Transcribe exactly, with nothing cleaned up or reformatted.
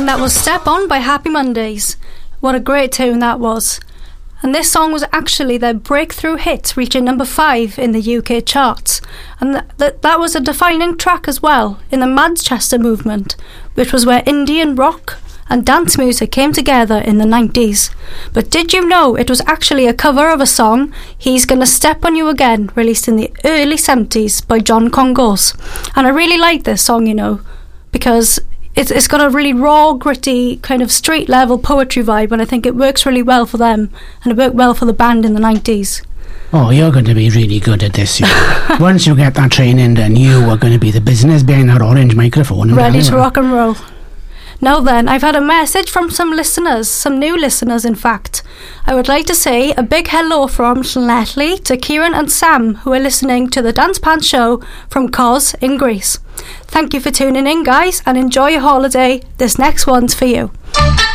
And that was Step On by Happy Mondays. What a great tune that was. And this song was actually their breakthrough hit, reaching number five in the U K charts. And th- th- that was a defining track as well in the Manchester movement, which was where indie and rock and dance music came together in the nineties. But did you know it was actually a cover of a song, He's Gonna Step On You Again, released in the early seventies by John Congos? And I really like this song, you know, because It's, it's got a really raw, gritty, kind of street-level poetry vibe, and I think it works really well for them, and it worked well for the band in the nineties. Oh, you're going to be really good at this. You. Once you get that training, then you are going to be the business behind that orange microphone. Ready to rock and roll. Now then, I've had a message from some listeners, some new listeners in fact. I would like to say a big hello from Llanelli to Kieran and Sam, who are listening to the Dance Pants Show from Cos in Greece. Thank you for tuning in, guys, and enjoy your holiday. This next one's for you.